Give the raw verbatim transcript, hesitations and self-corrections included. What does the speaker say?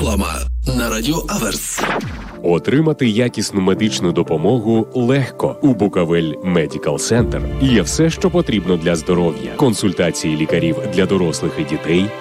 Реклама на Радіо Аверс. Отримати якісну медичну допомогу легко. У Буковель Медикал Центр є все, що потрібно для здоров'я. Консультації лікарів для дорослих і дітей,